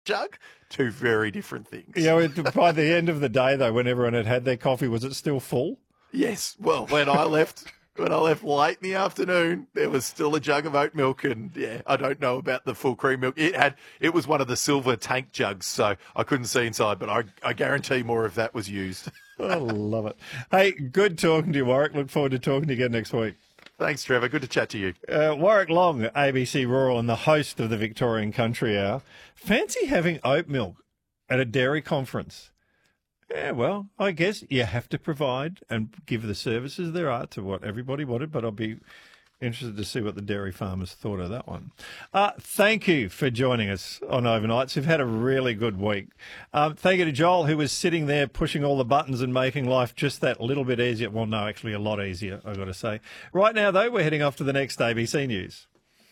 jug. Two very different things. Yeah, by the end of the day, though, when everyone had had their coffee, was it still full? Yes. Well, when I left late in the afternoon, there was still a jug of oat milk, and yeah, I don't know about the full cream milk. It was one of the silver tank jugs, so I couldn't see inside, but I guarantee more of that was used. I love it. Hey, good talking to you, Warwick. Look forward to talking to you again next week. Thanks, Trevor. Good to chat to you. Warwick Long, ABC Rural and the host of the Victorian Country Hour. Fancy having oat milk at a dairy conference? Yeah, well, I guess you have to provide and give the services there are to what everybody wanted, but I'll be interested to see what the dairy farmers thought of that one. Thank you for joining us on Overnights. We've had a really good week. Thank you to Joel, who was sitting there pushing all the buttons and making life just that little bit easier. Well, no, actually a lot easier, I've got to say. Right now, though, we're heading off to the next ABC News.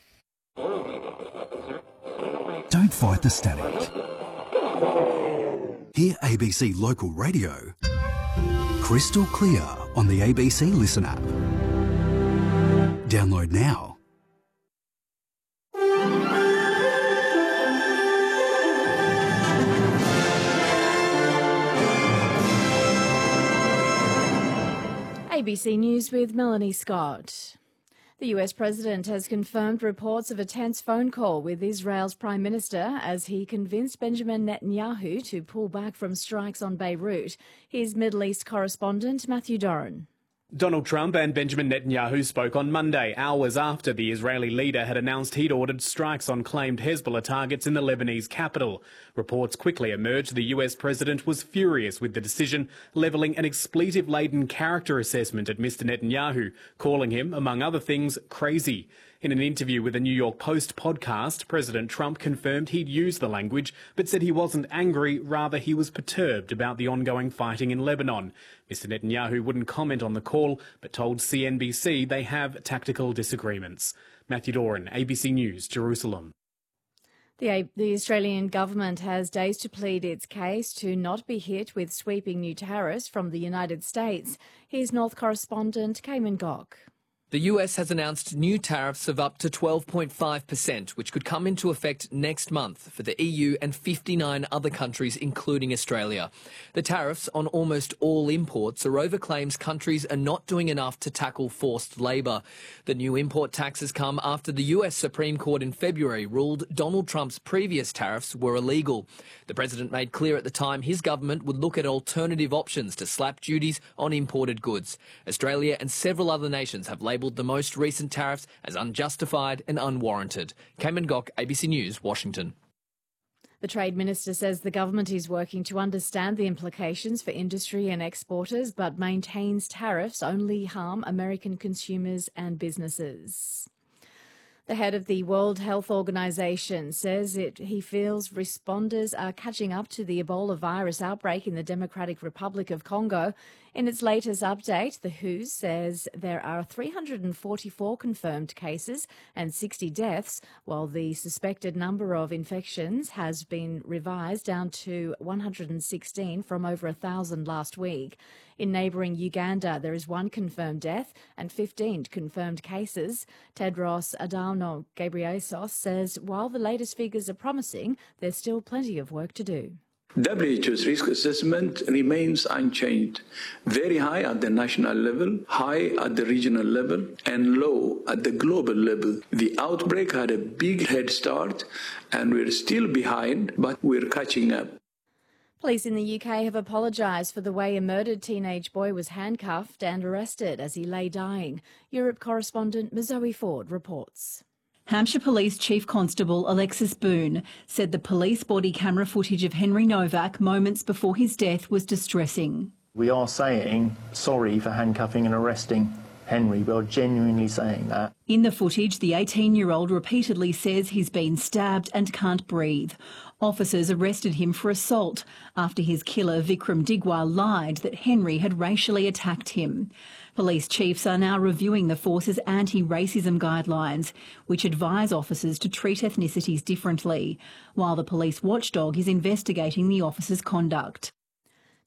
Don't fight the static. Hear ABC Local Radio crystal clear on the ABC Listen app. Download now. ABC News with Melanie Scott. The US President has confirmed reports of a tense phone call with Israel's Prime Minister as he convinced Benjamin Netanyahu to pull back from strikes on Beirut. Here's Middle East correspondent Matthew Doran. Donald Trump and Benjamin Netanyahu spoke on Monday, hours after the Israeli leader had announced he'd ordered strikes on claimed Hezbollah targets in the Lebanese capital. Reports quickly emerged the US president was furious with the decision, levelling an expletive-laden character assessment at Mr Netanyahu, calling him, among other things, crazy. In an interview with a New York Post podcast, President Trump confirmed he'd used the language, but said he wasn't angry, rather he was perturbed about the ongoing fighting in Lebanon. Mr Netanyahu wouldn't comment on the call, but told CNBC they have tactical disagreements. Matthew Doran, ABC News, Jerusalem. The Australian government has days to plead its case to not be hit with sweeping new tariffs from the United States. Here's North correspondent Cayman Gok. The US has announced new tariffs of up to 12.5%, which could come into effect next month for the EU and 59 other countries, including Australia. The tariffs on almost all imports are over claims countries are not doing enough to tackle forced labour. The new import taxes come after the US Supreme Court in February ruled Donald Trump's previous tariffs were illegal. The president made clear at the time his government would look at alternative options to slap duties on imported goods. Australia and several other nations have labelled the most recent tariffs as unjustified and unwarranted. Cayman Gok, ABC News, Washington. The Trade Minister says the government is working to understand the implications for industry and exporters, but maintains tariffs only harm American consumers and businesses. The head of the World Health Organization says he feels responders are catching up to the Ebola virus outbreak in the Democratic Republic of Congo. In its latest update, the WHO says there are 344 confirmed cases and 60 deaths, while the suspected number of infections has been revised down to 116 from over 1,000 last week. In neighbouring Uganda, there is one confirmed death and 15 confirmed cases. Tedros Adhanom Ghebreyesus says while the latest figures are promising, there's still plenty of work to do. WHO's risk assessment remains unchanged, very high at the national level, high at the regional level, and low at the global level. The outbreak had a big head start, and we're still behind, but we're catching up. Police in the UK have apologised for the way a murdered teenage boy was handcuffed and arrested as he lay dying. Europe correspondent Mazoe Ford reports. Hampshire Police Chief Constable Alexis Boone said the police body camera footage of Henry Novak moments before his death was distressing. We are saying sorry for handcuffing and arresting Henry. We are genuinely saying that. In the footage, the 18-year-old repeatedly says he's been stabbed and can't breathe. Officers arrested him for assault after his killer, Vikram Digwal, lied that Henry had racially attacked him. Police chiefs are now reviewing the force's anti-racism guidelines, which advise officers to treat ethnicities differently, while the police watchdog is investigating the officers' conduct.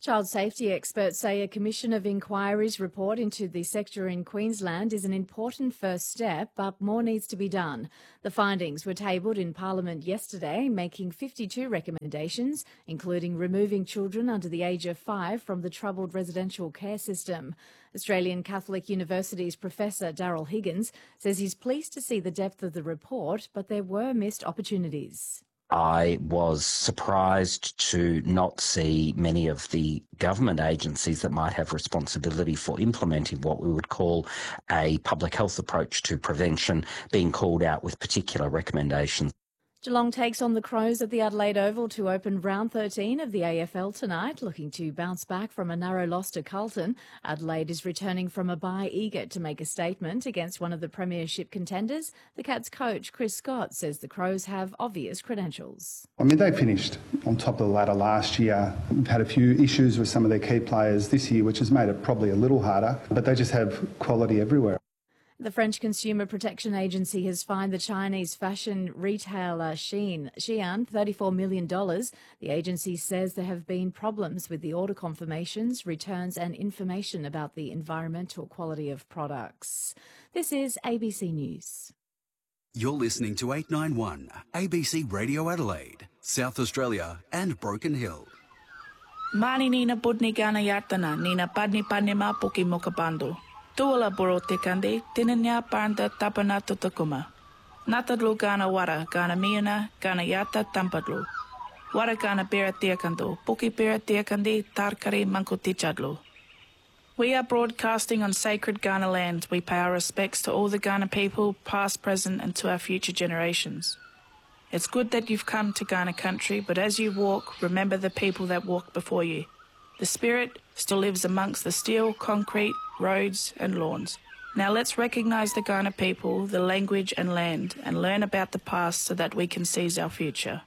Child safety experts say a commission of inquiries report into the sector in Queensland is an important first step, but more needs to be done. The findings were tabled in Parliament yesterday, making 52 recommendations, including removing children under the age of 5 from the troubled residential care system. Australian Catholic University's Professor Daryl Higgins says he's pleased to see the depth of the report, but there were missed opportunities. I was surprised to not see many of the government agencies that might have responsibility for implementing what we would call a public health approach to prevention being called out with particular recommendations. Geelong takes on the Crows at the Adelaide Oval to open round 13 of the AFL tonight, looking to bounce back from a narrow loss to Carlton. Adelaide is returning from a bye, eager to make a statement against one of the premiership contenders. The Cats coach, Chris Scott, says the Crows have obvious credentials. I mean, they finished on top of the ladder last year. We've had a few issues with some of their key players this year, which has made it probably a little harder, but they just have quality everywhere. The French Consumer Protection Agency has fined the Chinese fashion retailer Shein $34 million. The agency says there have been problems with the order confirmations, returns and information about the environmental quality of products. This is ABC News. You're listening to 891 ABC Radio Adelaide, South Australia and Broken Hill. Mani nina budni gana yartana, nina padni padni ma puki mokapandu. Tuala boro te kande, tinanya panda tapana tutakuma. Natadlu gana wara, gana miana, gana yata tampadlu. Wara gana bera tiakando, puki bera tiakandi, tarkari mankutichadlu. We are broadcasting on sacred Ghana land. We pay our respects to all the Ghana people, past, present, and to our future generations. It's good that you've come to Ghana country, but as you walk, remember the people that walked before you. The spirit still lives amongst the steel, concrete, roads and lawns. Now let's recognise the Ghana people, the language and land, and learn about the past so that we can seize our future.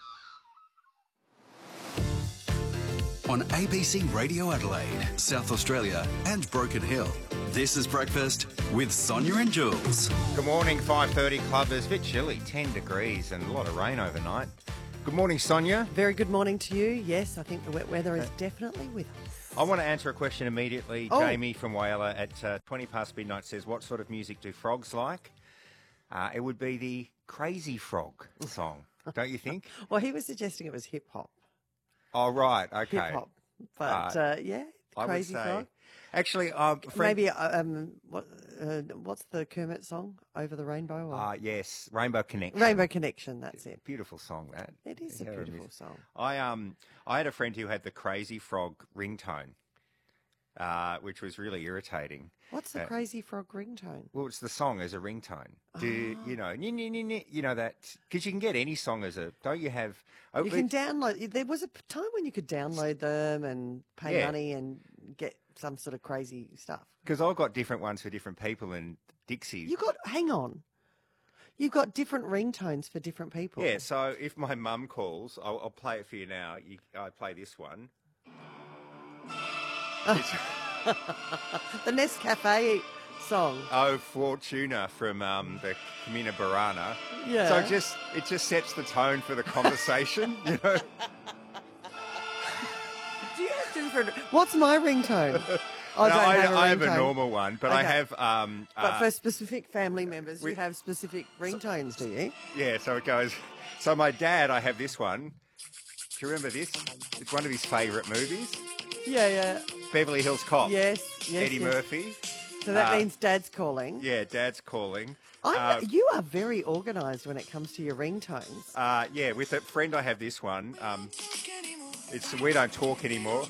On ABC Radio Adelaide, South Australia and Broken Hill, this is Breakfast with Sonia and Jules. Good morning, 5:30 Clubbers. Bit chilly, 10 degrees and a lot of rain overnight. Good morning, Sonia. Very good morning to you. Yes, I think the wet weather is definitely with us. I want to answer a question immediately. Oh. Jamie from Whyalla at 20 past midnight says, what sort of music do frogs like? It would be the Crazy Frog song, don't you think? Well, he was suggesting it was hip-hop. Oh, right, okay. Hip-hop. But, yeah, Crazy Frog. Actually, maybe, what's the Kermit song? Over the Rainbow? Or? Yes, Rainbow Connection. Rainbow Connection, that's it. Beautiful song, that. It is a beautiful song. I had a friend who had the Crazy Frog ringtone, which was really irritating. What's the Crazy Frog ringtone? Well, it's the song as a ringtone. You know that, because you can get any song as a, don't you have? You can download, there was a time when you could download them and pay money and get some sort of crazy stuff. Because I've got different ones for different people and Dixie. Hang on. You've got different ringtones for different people. Yeah, so if my mum calls, I'll play it for you now. I play this one. The Nescafe song. Oh, Fortuna from the Camina Barana. Yeah. So it just sets the tone for the conversation, you know. Do you have different? What's my ringtone? I have a normal one, but okay. I have. But for specific family members, you have specific ringtones, do you? Yeah. So it goes. So my dad, I have this one. Do you remember this? It's one of his favourite movies. Yeah. Beverly Hills Cop. Yes. Eddie Murphy. So that means Dad's calling. Yeah, Dad's calling. You are very organised when it comes to your ringtones. Yeah, with a friend I have this one. It's We Don't Talk Anymore.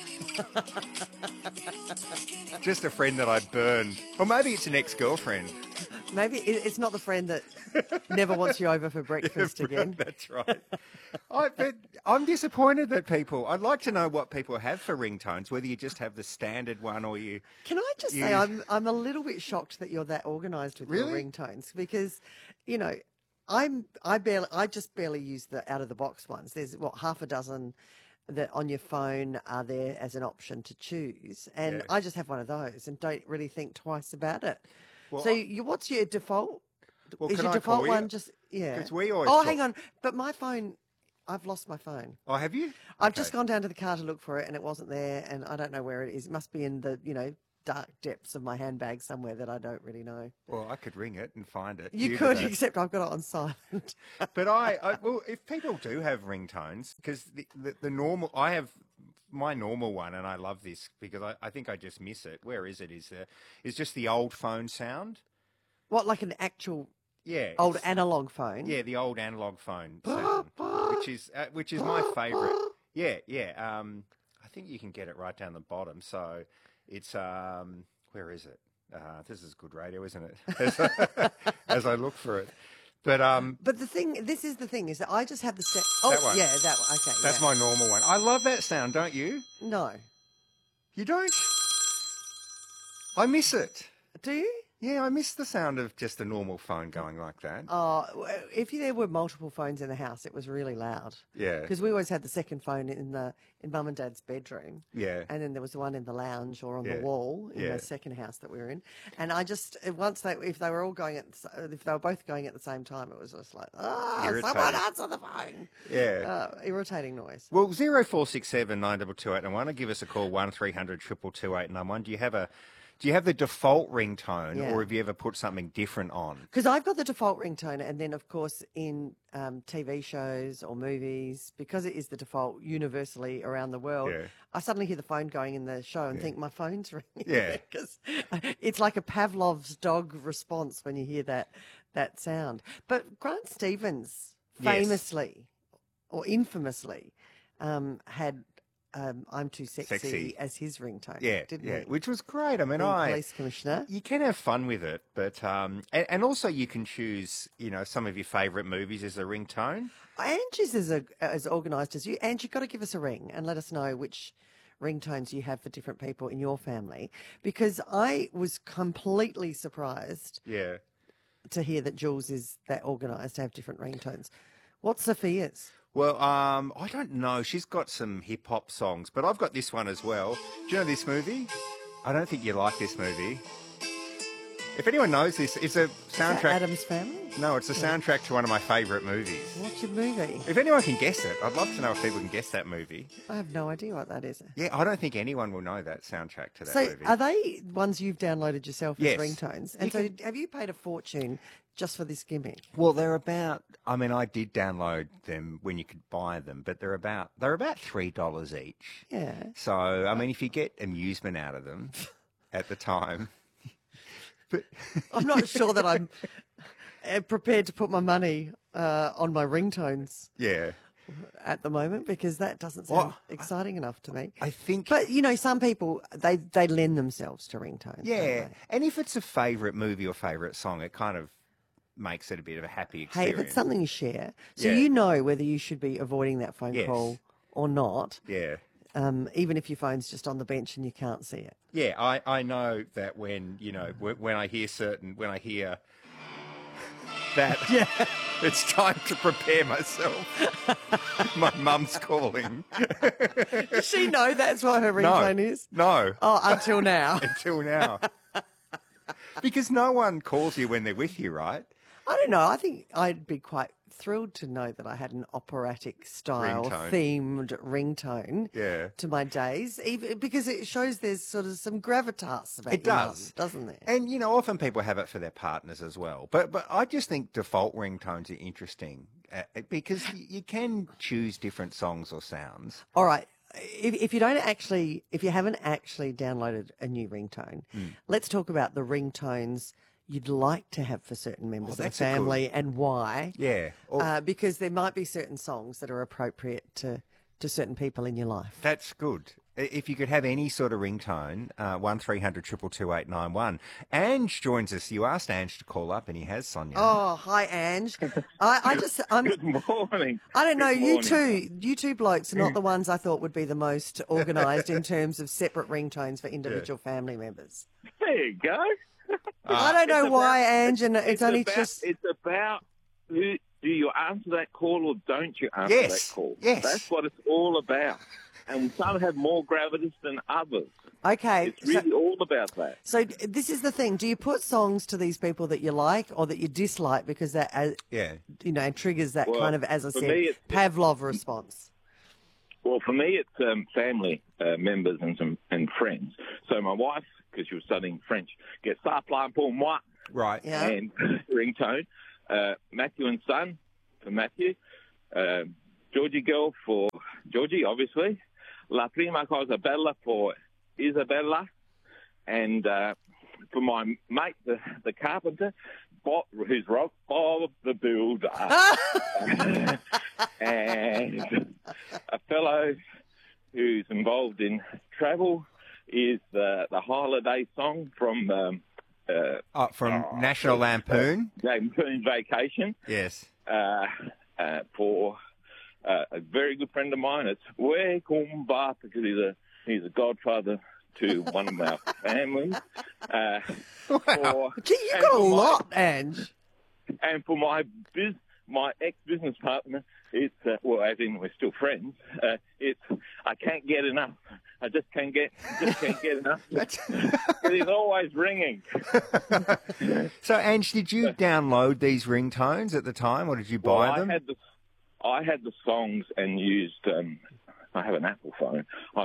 Just a friend that I burned. Or maybe it's an ex-girlfriend. Maybe it's not the friend that never wants you over for breakfast again. That's right. But I'm disappointed that I'd like to know what people have for ringtones, whether you just have the standard one or you... Can I just say, I'm a little bit shocked that you're that organised with your ringtones because, you know, I just barely use the out-of-the-box ones. There's, half a dozen that on your phone are there as an option to choose. And I just have one of those and don't really think twice about it. Well, so what's your default? Well, is your default one just, Because we always hang on. But my phone, I've lost my phone. Oh, have you? I've just gone down to the car to look for it, and it wasn't there, and I don't know where it is. It must be in the, dark depths of my handbag somewhere that I don't really know. Well, I could ring it and find it. You could, except I've got it on silent. But well, if people do have ringtones, because the normal, I have my normal one, and I love this because I think I just miss it. Where is it? Is just the old phone sound. What, like an actual Yeah, old analog phone? Yeah, the old analog phone sound, which is my favourite. Yeah. I think you can get it right down the bottom. So it's where is it? This is good radio, isn't it? As I look for it. But this is the thing is that I just have the that one. Yeah, that one. Okay, that's my normal one. I love that sound, don't you? No, you don't. I miss it. Do you? Yeah, I miss the sound of just a normal phone going like that. If there were multiple phones in the house, it was really loud. Yeah. Because we always had the second phone in Mum and Dad's bedroom. Yeah. And then there was the one in the lounge or on the wall in the second house that we were in. And I just if they were both going at the same time, it was just like, someone answer the phone. Yeah. Irritating noise. Well, 0467 9228 1, give us a call 1300 222 891. Do you have the default ringtone, or have you ever put something different on? Because I've got the default ringtone, and then, of course, in TV shows or movies, because it is the default universally around the world, I suddenly hear the phone going in the show and think my phone's ringing. Yeah. Because it's like a Pavlov's dog response when you hear that sound. But Grant Stevens famously or infamously had I'm Too Sexy as his ringtone, didn't he? Which was great. I mean, police commissioner. You can have fun with it, but and also you can choose, some of your favourite movies as a ringtone. Ange is as organised as you. Ange, you've got to give us a ring and let us know which ringtones you have for different people in your family, because I was completely surprised to hear that Jules is that organised to have different ringtones. What's Sophia's? Well, I don't know. She's got some hip-hop songs, but I've got this one as well. Do you know this movie? I don't think you like this movie. If anyone knows this, it's a soundtrack. Is that Addams Family? No, it's a soundtrack to one of my favourite movies. What's your movie? If anyone can guess it, I'd love to know if people can guess that movie. I have no idea what that is. Yeah, I don't think anyone will know that soundtrack to that movie. So are they ones you've downloaded yourself as ringtones? And so have you paid a fortune just for this gimmick? Well, they're about, I did download them when you could buy them, but they're about $3 each. Yeah. So, if you get amusement out of them at the time. But I'm not sure that I'm prepared to put my money on my ringtones. Yeah. At the moment, because that doesn't sound exciting enough to me. I think, but some people they lend themselves to ringtones. Yeah, and if it's a favourite movie or favourite song, it kind of makes it a bit of a happy experience. Hey, if it's something you share, so you know whether you should be avoiding that phone call or not. Yeah. Even if your phone's just on the bench and you can't see it. Yeah, I know that when I hear that it's time to prepare myself. My mum's calling. Does she know that's what her ringtone is? No. Oh, until now. Until now. Because no one calls you when they're with you, right? I don't know. I think I'd be quite thrilled to know that I had an operatic style themed ringtone to my days, even because it shows there's sort of some gravitas about it. Doesn't there? And often people have it for their partners as well. But I just think default ringtones are interesting because you can choose different songs or sounds. All right. If you haven't actually downloaded a new ringtone, let's talk about the ringtones you'd like to have for certain members of the family and why. Yeah. Because there might be certain songs that are appropriate to certain people in your life. That's good. If you could have any sort of ringtone, 1300 222 891. Ange joins us. You asked Ange to call up, and he has, Sonia. Oh, hi, Ange. I'm Good morning. I don't know. Good You two blokes are not the ones I thought would be the most organised in terms of separate ringtones for individual family members. There you go. I don't know why, Ange, and it's only just... It's about do you answer that call or don't you answer that call? Yes. That's what it's all about. and some have more gravitas than others. Okay. It's really all about that. So this is the thing. Do you put songs to these people that you like or that you dislike because that, triggers that kind of, as I for said, me, Pavlov response? Well, for me, it's family members and friends. So my wife, because she was studying French, gets Ça Plan Pour Moi. Right. Yeah. And ringtone. Matthew and Son for Matthew. Georgie Girl for Georgie, obviously. La Prima Cosa Bella for Isabella. And for my mate, the carpenter, Bob, who's Bob the Builder. And a fellow who's involved in travel is the holiday song from National Lampoon. Lampoon Vacation. Yes. For a very good friend of mine, it's Where Kumba, because he's a godfather to one of our families. Wow. Gee, you got a lot, Ange. And for my ex-business partner, it's, as in we're still friends, it's I can't get enough. I just can't get enough. He's always ringing. So, Ange, did you download these ringtones at the time, or did you buy them? I had the songs and used. I have an Apple phone. I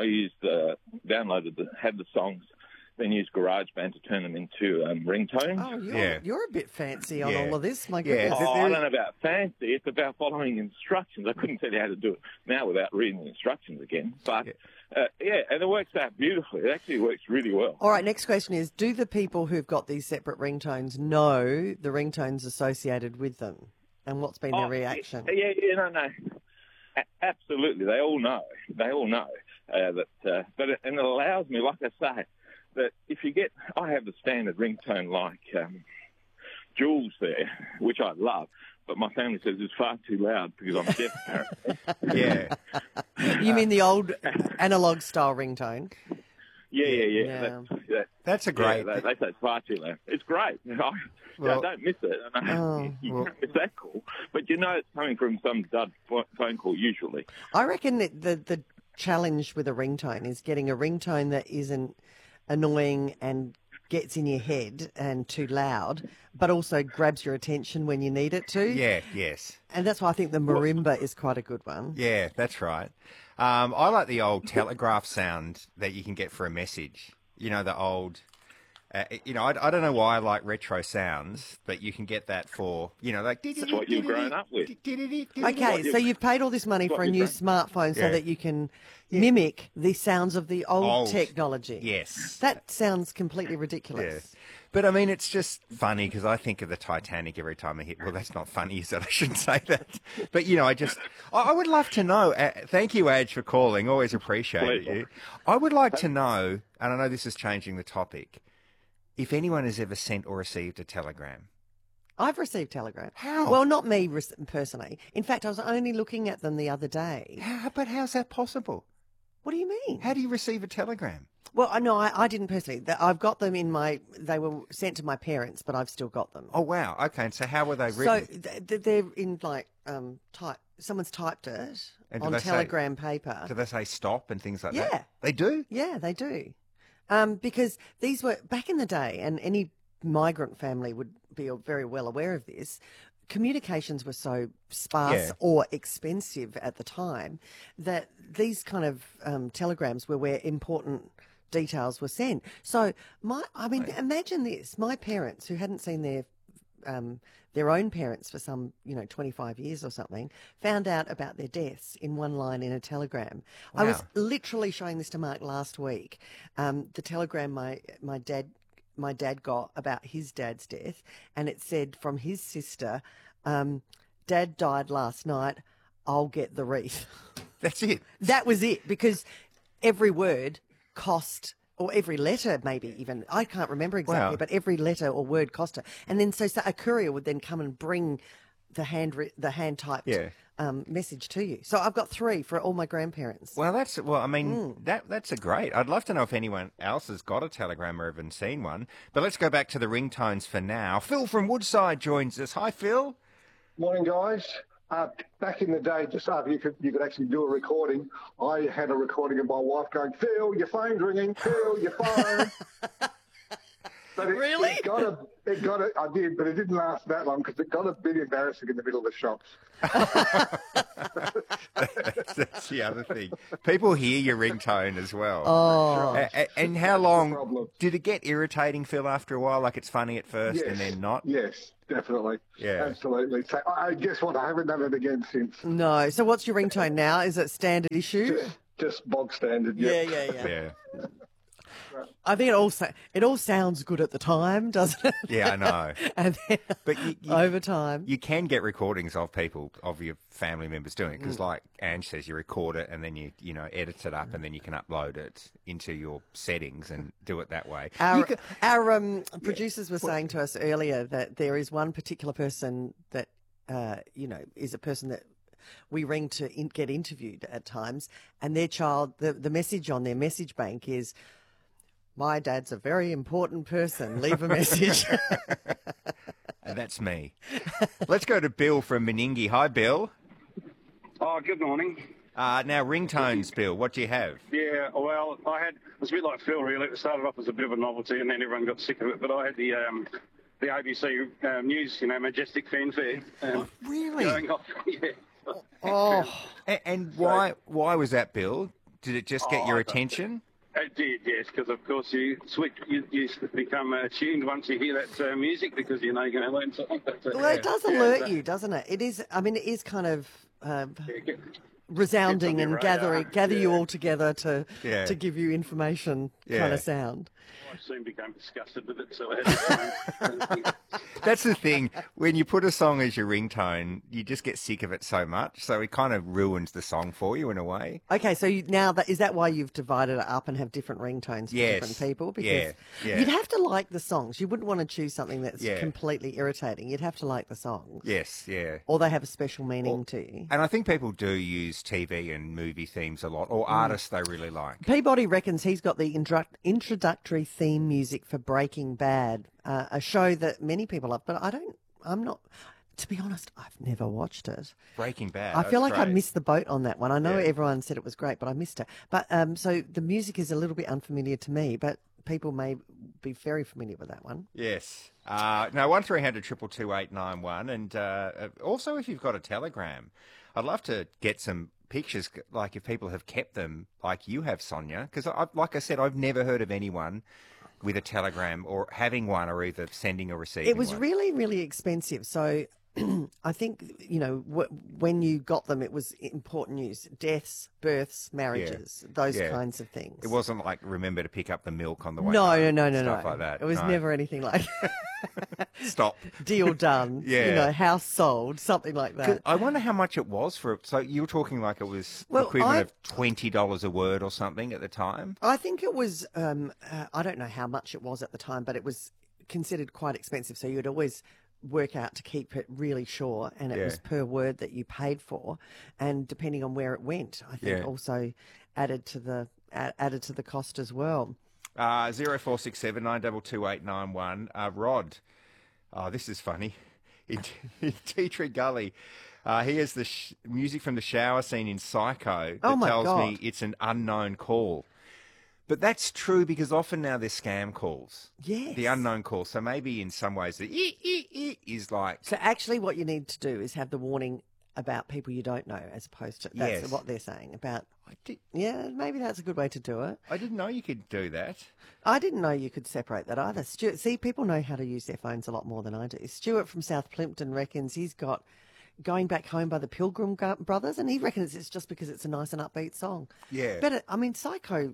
had the songs, then used GarageBand to turn them into ringtones. Oh, you're a bit fancy on all of this, my goodness. I don't know about fancy. It's about following instructions. I couldn't tell you how to do it now without reading the instructions again. But, and it works out beautifully. It actually works really well. All right, next question is, do the people who've got these separate ringtones know the ringtones associated with them? And what's been their reaction? No. Absolutely. They all know. That. But it allows me, like I say, that if you get, I have the standard ringtone like Jules there, which I love, but my family says it's far too loud because I'm deaf, apparently. You mean the old analog style ringtone? Yeah. That's a great. They say it's far too loud. It's great. I don't miss it. You can't miss that call, but you know it's coming from some dud phone call usually. I reckon that the challenge with a ringtone is getting a ringtone that isn't annoying and gets in your head and too loud, but also grabs your attention when you need it to. Yeah, yes. And that's why I think the marimba is quite a good one. Yeah, that's right. I like the old telegraph sound that you can get for a message. You know, the old... I don't know why I like retro sounds, but you can get that for, like... That's what you've grown up with. Okay, so you've paid all this money for a new smartphone so that you can mimic the sounds of the old technology. Yes. That sounds completely ridiculous. Yeah. But, I mean, it's just funny because I think of the Titanic every time I hit... Well, that's not funny, is it? I shouldn't say that. But, I would love to know... thank you, Adge, for calling. Always appreciate you. I would like to know, and I know this is changing the topic... if anyone has ever sent or received a telegram. I've received telegrams. How? Well, not me personally. In fact, I was only looking at them the other day. But how's that possible? What do you mean? How do you receive a telegram? Well, no, I didn't personally. I've got them they were sent to my parents, but I've still got them. Oh, wow. Okay, so how were they written? So they're in type. Someone's typed it on telegram paper. Do they say stop and things like that? Yeah. They do? Yeah, they do. Because these were, back in the day, and any migrant family would be very well aware of this, communications were so sparse or expensive at the time that these kind of telegrams were where important details were sent. So, imagine this. My parents, who hadn't seen their own parents for some, 25 years or something, found out about their deaths in one line in a telegram. Wow. I was literally showing this to Mark last week. The telegram my dad got about his dad's death, and it said from his sister, Dad died last night, I'll get the wreath. That's it. That was it, because every word cost... or every letter, maybe even. I can't remember exactly, but every letter or word cost her. And then so a courier would then come and bring the hand-typed message to you. So I've got 3 for all my grandparents. Well, that's a great. I'd love to know if anyone else has got a telegram or even seen one. But let's go back to the ringtones for now. Phil from Woodside joins us. Hi, Phil. Morning, guys. Back in the day, just after you could actually do a recording, I had a recording of my wife going, "Phil, your phone's ringing. Phil, your phone." But Really? I did, but it didn't last that long because it got a bit embarrassing in the middle of the shops. That's the other thing. People hear your ringtone as well. Oh. And how long did it get irritating, Phil, after a while? Like it's funny at first and then not? Yes, definitely. Yeah. Absolutely. So I guess what? I haven't done it again since. No. So what's your ringtone now? Is it standard issue? Just bog standard. Yeah. I think it all sounds good at the time, doesn't it? Yeah, I know. And then but over time, you can get recordings of people, of your family members doing it, because like Ange says, you record it and then you edit it up and then you can upload it into your settings and do it that way. Our producers were saying to us earlier that there is one particular person that is a person that we ring to get interviewed at times, and their child, the message on their message bank is, "My dad's a very important person. Leave a message." And that's me. Let's go to Bill from Meningie. Hi, Bill. Oh, good morning. Now, ringtones, Bill, what do you have? Yeah, well, it was a bit like Phil, really. It started off as a bit of a novelty and then everyone got sick of it. But I had the ABC News, Majestic Fanfare. Really? Going off, yeah. Oh. And why was that, Bill? Did it just get your attention? It did, yes, because of course you become attuned once you hear that music because you know you're going to learn something. Well, it does alert you, doesn't it? It is. I mean, it is kind of resounding and gather you all together to give you information kind of sound. I soon became disgusted with it, so I had to That's the thing. When you put a song as your ringtone, you just get sick of it so much. So it kind of ruins the song for you in a way. Okay, so is that why you've divided it up and have different ringtones for different people? Because you'd have to like the songs. You wouldn't want to choose something that's completely irritating. You'd have to like the songs. Yes, yeah. Or they have a special meaning to you. And I think people do use TV and movie themes a lot, or artists they really like. Peabody reckons he's got the introductory theme music for Breaking Bad, a show that many people love, but I'm not, to be honest, I've never watched it. Breaking Bad. I feel like I missed the boat on that one. I know everyone said it was great, but I missed it. But so the music is a little bit unfamiliar to me, but people may be very familiar with that one. Yes. Now, 1300 222 891, and also if you've got a Telegram, I'd love to get some pictures, like if people have kept them like you have, Sonia, because like I said, I've never heard of anyone with a Telegram or having one or either sending or receiving It was one. really, really expensive. So I think, when you got them, it was important news. Deaths, births, marriages, those kinds of things. It wasn't like remember to pick up the milk on the way No, home, no. stuff like that. It was never anything like Stop. Deal done. House sold, something like that. I wonder how much it was for it. So you were talking like it was equivalent of $20 a word or something at the time? I think it was, I don't know how much it was at the time, but it was considered quite expensive. So you'd always work out to keep it really short, and it was per word that you paid for, and depending on where it went, I think also added to the cost as well. 0467 922 891. Rod, this is funny. In Tea Tree Gully, he has the music from the shower scene in Psycho that tells me it's an unknown call. But that's true because often now there's scam calls. Yes. The unknown call. So maybe in some ways the is like... So actually what you need to do is have the warning about people you don't know as opposed to... That's what they're saying about... Yeah, maybe that's a good way to do it. I didn't know you could do that. I didn't know you could separate that either. Stuart, see, people know how to use their phones a lot more than I do. Stuart from South Plympton reckons he's got Going Back Home by the Pilgrim Brothers, and he reckons it's just because it's a nice and upbeat song. Yeah. But, Psycho...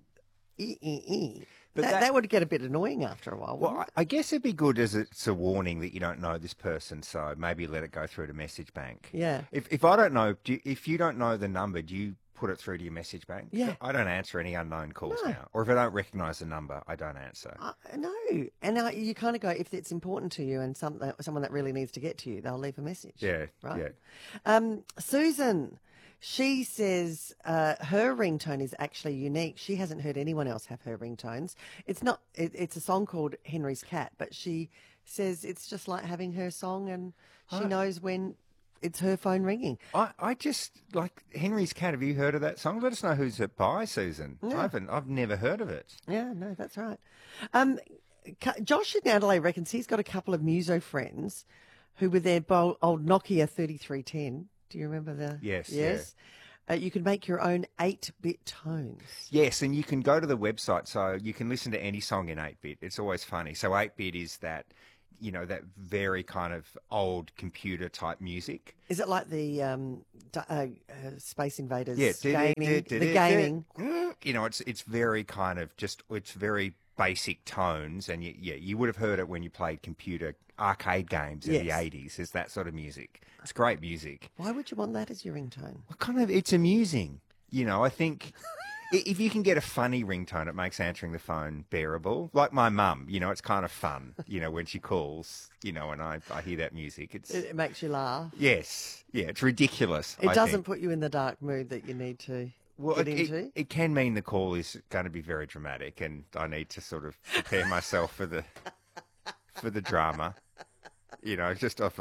But that would get a bit annoying after a while. Well, I guess it'd be good as it's a warning that you don't know this person, so maybe let it go through to message bank. Yeah. If I don't know, if you don't know the number, do you put it through to your message bank? Yeah. I don't answer any unknown calls now. Or if I don't recognise the number, I don't answer. No. And you kind of go, if it's important to you and someone that really needs to get to you, they'll leave a message. Yeah. Right. Yeah. Susan... She says her ringtone is actually unique. She hasn't heard anyone else have her ringtones. It's not. It's a song called Henry's Cat, but she says it's just like having her song, and she knows when it's her phone ringing. I just like Henry's Cat. Have you heard of that song? Let us know who's it by, Susan. Yeah. I've never heard of it. Yeah, no, that's right. Josh in Adelaide reckons he's got a couple of muso friends who were their old Nokia 3310. Do you remember the? Yes. Yes. You can make your own 8-bit tones. Yes, and you can go to the website, so you can listen to any song in 8-bit. It's always funny. So 8-bit is that, that very kind of old computer type music. Is it like the Space Invaders? Yeah, the gaming. It's very kind of it's very basic tones, and you would have heard it when you played computer arcade games in the 80s. It's that sort of music. It's great music. Why would you want that as your ringtone? Well, it's amusing. I think if you can get a funny ringtone, it makes answering the phone bearable. Like my mum, it's kind of fun, when she calls, and I hear that music. It makes you laugh. Yes. Yeah, it's ridiculous. It doesn't put you in the dark mood that you need to get into. It can mean the call is going to be very dramatic, and I need to sort of prepare myself for the drama. Just off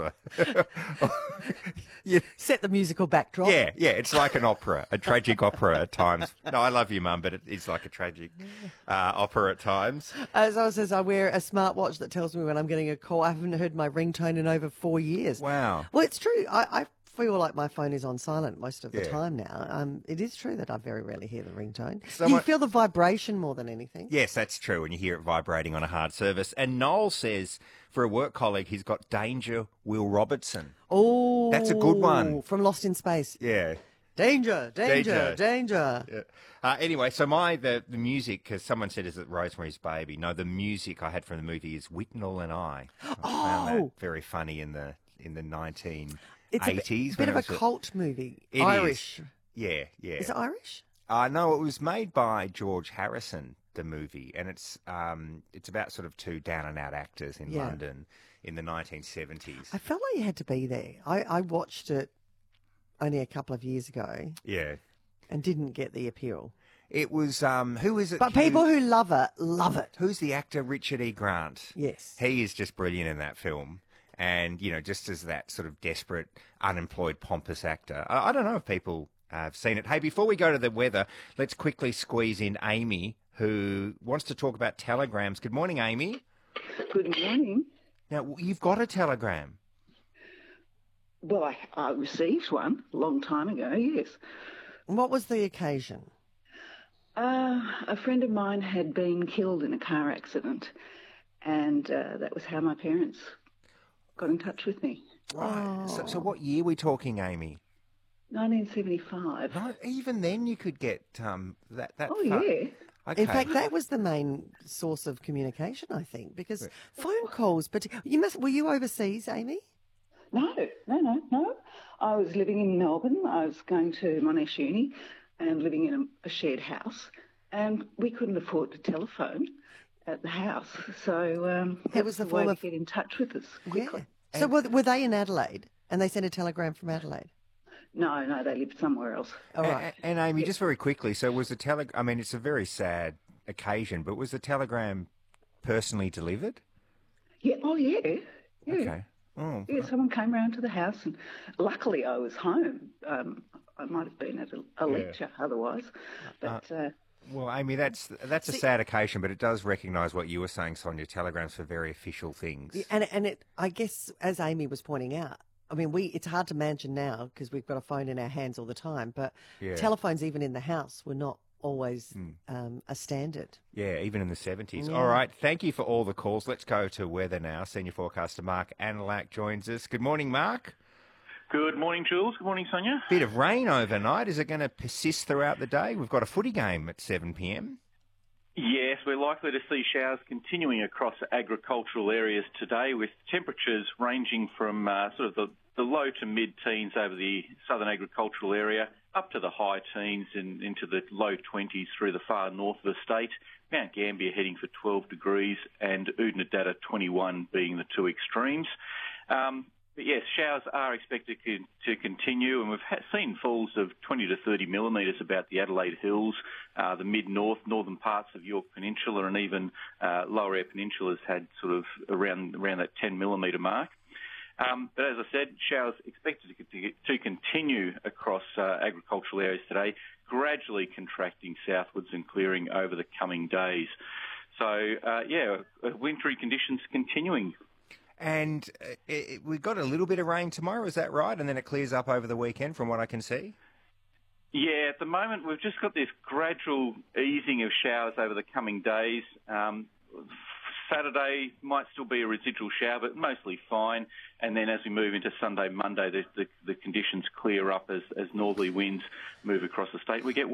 set the musical backdrop. Yeah, it's like an opera, a tragic opera at times. No, I love you, Mum, but it's like a tragic opera at times. As I says, I wear a smartwatch that tells me when I'm getting a call. I haven't heard my ringtone in over 4 years. Wow. Well, it's true. I feel like my phone is on silent most of the time now. It is true that I very rarely hear the ringtone. You feel the vibration more than anything. Yes, that's true, when you hear it vibrating on a hard surface. And Noel says, for a work colleague, he's got Danger Will Robertson. Oh, that's a good one. From Lost in Space. Yeah. Danger. Yeah. Anyway, so the music, because someone said, is it Rosemary's Baby? No, the music I had from the movie is Whitnall and I. I found that very funny in the 1980s. It's a bit of a cult movie. Irish. Yeah. Is it Irish? No, it was made by George Harrison, the movie, and it's about sort of two down-and-out actors in London in the 1970s. I felt like you had to be there. I watched it only a couple of years ago. Yeah. And didn't get the appeal. It was, who is it? But people who love it. Who's the actor? Richard E. Grant. Yes. He is just brilliant in that film. And, just as that sort of desperate, unemployed, pompous actor. I don't know if people have seen it. Hey, before we go to the weather, let's quickly squeeze in Amy, who wants to talk about telegrams. Good morning, Amy. Good morning. Now, you've got a telegram. Well, I received one a long time ago, yes. What was the occasion? A friend of mine had been killed in a car accident, and that was how my parents got in touch with me. Right. Oh. So what year are we talking, Amy? 1975. No, even then you could get that Oh, far. yeah. Okay. In fact, that was the main source of communication, I think, because phone calls. But were you overseas, Amy? No. I was living in Melbourne. I was going to Monash Uni and living in a shared house, and we couldn't afford to telephone at the house, so it was the way form to get in touch with us quickly. Yeah. So were they in Adelaide, and they sent a telegram from Adelaide? No, they lived somewhere else. All right. And Amy, just very quickly, so was the I mean, it's a very sad occasion, but was the telegram personally delivered? Yeah. Oh, yeah. Okay. Oh. Yeah, someone came round to the house, and luckily I was home. I might have been at a lecture otherwise, but. Well, Amy, that's a sad occasion, but it does recognise what you were saying, Sonia. Telegrams for very official things. Yeah, and it, I guess, as Amy was pointing out, I mean, it's hard to imagine now because we've got a phone in our hands all the time, but telephones even in the house were not always a standard. Yeah, even in the 70s. Yeah. All right, thank you for all the calls. Let's go to weather now. Senior forecaster Mark Anilak joins us. Good morning, Mark. Good morning, Jules. Good morning, Sonia. Bit of rain overnight. Is it going to persist throughout the day? We've got a footy game at 7 p.m. Yes, we're likely to see showers continuing across agricultural areas today, with temperatures ranging from sort of the low to mid-teens over the southern agricultural area up to the high teens and into the low 20s through the far north of the state. Mount Gambier heading for 12 degrees and Oodnadatta 21 being the two extremes. But yes, showers are expected to continue, and we've seen falls of 20 to 30 millimetres about the Adelaide Hills, the mid-north, northern parts of Yorke Peninsula, and even Lower Eyre Peninsula has had sort of around that 10 millimetre mark. But as I said, showers expected to continue across agricultural areas today, gradually contracting southwards and clearing over the coming days. So, wintry conditions continuing. And we've got a little bit of rain tomorrow, is that right? And then it clears up over the weekend from what I can see? Yeah, at the moment we've just got this gradual easing of showers over the coming days. Saturday might still be a residual shower, but mostly fine. And then as we move into Sunday, Monday, the conditions clear up as northerly winds move across the state. We get